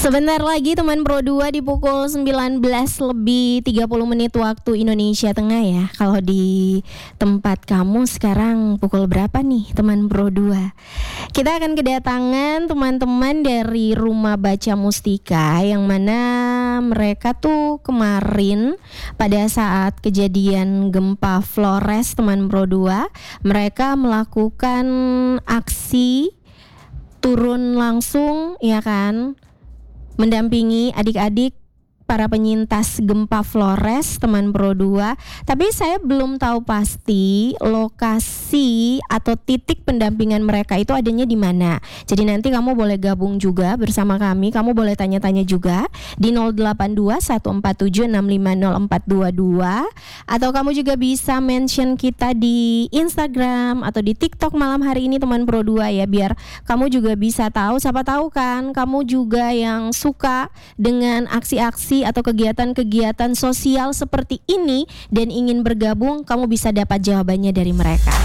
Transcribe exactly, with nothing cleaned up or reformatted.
Sebentar lagi teman Pro dua di pukul sembilan belas lebih tiga puluh menit waktu Indonesia Tengah ya. Kalau di tempat kamu sekarang pukul berapa nih teman Pro dua? Kita akan kedatangan teman-teman dari Rumah Baca Mustika, yang mana mereka tuh kemarin pada saat kejadian gempa Flores teman Pro dua, mereka melakukan aksi turun langsung ya kan, mendampingi adik-adik para penyintas gempa Flores teman Pro dua. Tapi saya belum tahu pasti lokasi atau titik pendampingan mereka itu adanya di mana. Jadi nanti kamu boleh gabung juga bersama kami. Kamu boleh tanya-tanya juga di nol delapan dua satu empat tujuh enam lima nol empat dua dua, atau kamu juga bisa mention kita di Instagram atau di TikTok malam hari ini teman Pro dua ya, biar kamu juga bisa tahu. Siapa tahu kan kamu juga yang suka dengan aksi-aksi atau kegiatan-kegiatan sosial seperti ini dan ingin bergabung, kamu bisa dapat jawabannya dari mereka.